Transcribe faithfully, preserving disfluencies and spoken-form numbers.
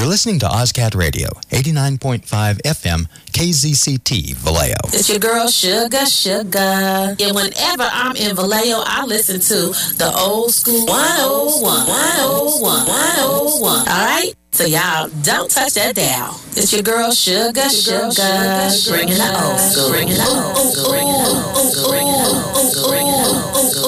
You're listening to OzCat Radio, eighty-nine point five F M, K Z C T, Vallejo. It's your girl, Sugar, Sugar. And whenever I'm in Vallejo, I listen to the old school one oh one, one oh one, one oh one. All right? So y'all, don't touch that dial. It's your girl, Sugar, Sugar, bringing the old school. Bringing the old school. Bringing the old school. Bringing the old school.